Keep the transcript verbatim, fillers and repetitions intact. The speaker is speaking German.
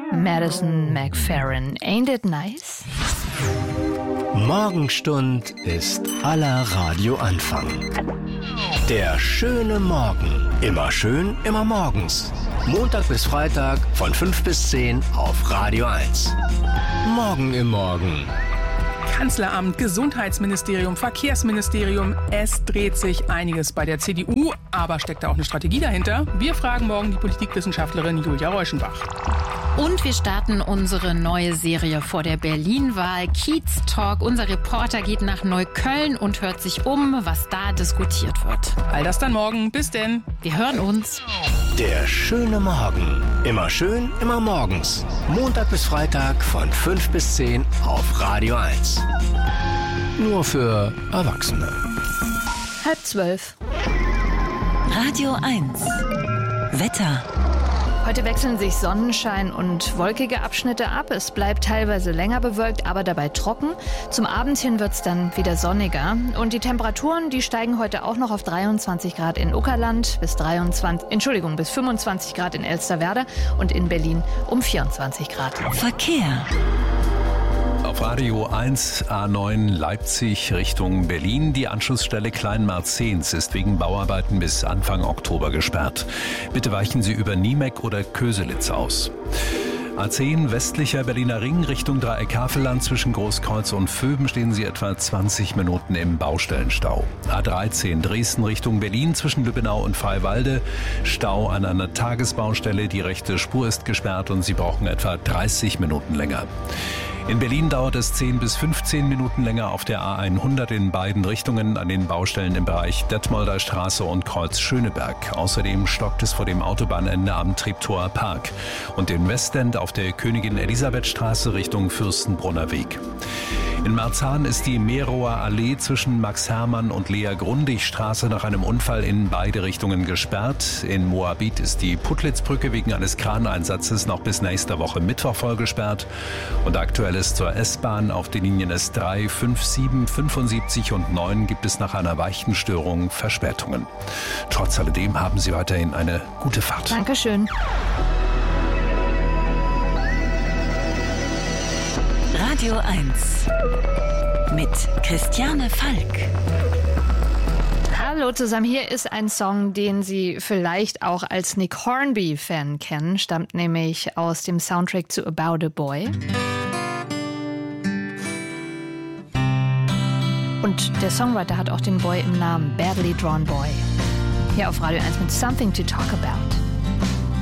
Madison McFerrin. Ain't it nice? Morgenstund ist aller Radioanfang. Der schöne Morgen. Immer schön, immer morgens. Montag bis Freitag von fünf bis zehn auf Radio eins. Morgen im Morgen. Kanzleramt, Gesundheitsministerium, Verkehrsministerium. Es dreht sich einiges bei der C D U, aber steckt da auch eine Strategie dahinter? Wir fragen morgen die Politikwissenschaftlerin Julia Reuschenbach. Und wir starten unsere neue Serie vor der Berlin-Wahl, Kiez Talk. Unser Reporter geht nach Neukölln und hört sich um, was da diskutiert wird. All das dann morgen. Bis denn. Wir hören uns. Der schöne Morgen. Immer schön, immer morgens. Montag bis Freitag von fünf bis zehn auf Radio eins. Nur für Erwachsene. Halb zwölf. Radio eins. Wetter. Heute wechseln sich Sonnenschein und wolkige Abschnitte ab. Es bleibt teilweise länger bewölkt, aber dabei trocken. Zum Abend hin wird es dann wieder sonniger. Und die Temperaturen, die steigen heute auch noch auf dreiundzwanzig Grad in Uckerland, bis dreiundzwanzig, Entschuldigung, bis fünfundzwanzig Grad in Elsterwerda und in Berlin um vierundzwanzig Grad. Verkehr. Auf Radio eins A neun Leipzig Richtung Berlin. Die Anschlussstelle Kleinmarzens ist wegen Bauarbeiten bis Anfang Oktober gesperrt. Bitte weichen Sie über Niemeck oder Köselitz aus. A zehn westlicher Berliner Ring Richtung Dreieck Havelland zwischen Großkreuz und Vöben stehen Sie etwa zwanzig Minuten im Baustellenstau. A dreizehn Dresden Richtung Berlin zwischen Lübbenau und Freiwalde. Stau an einer Tagesbaustelle. Die rechte Spur ist gesperrt und Sie brauchen etwa dreißig Minuten länger. In Berlin dauert es zehn bis fünfzehn Minuten länger auf der A hundert in beiden Richtungen an den Baustellen im Bereich Detmolder Straße und Kreuz Schöneberg. Außerdem stockt es vor dem Autobahnende am Treptower Park. Und in Westend auf der Königin-Elisabeth-Straße Richtung Fürstenbrunner Weg. In Marzahn ist die Merower Allee zwischen Max-Hermann und Lea-Grundig-Straße nach einem Unfall in beide Richtungen gesperrt. In Moabit ist die Puttlitzbrücke wegen eines Kraneinsatzes noch bis nächste Woche Mittwoch voll gesperrt. Und aktuell ist zur S-Bahn auf den Linien S drei, fünf, sieben, fünfundsiebzig und neun gibt es nach einer Weichenstörung Verspätungen. Trotz alledem haben Sie weiterhin eine gute Fahrt. Dankeschön. Radio eins mit Christiane Falk. Hallo zusammen, hier ist ein Song, den Sie vielleicht auch als Nick Hornby-Fan kennen, stammt nämlich aus dem Soundtrack zu About a Boy. Und der Songwriter hat auch den Boy im Namen, Badly Drawn Boy. Hier auf Radio eins mit Something to Talk About.